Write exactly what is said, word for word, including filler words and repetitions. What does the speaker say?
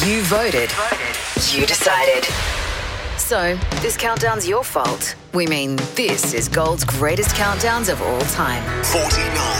You voted. You decided. So, this countdown's your fault. We mean, this is Gold's greatest countdowns of all time. forty-nine.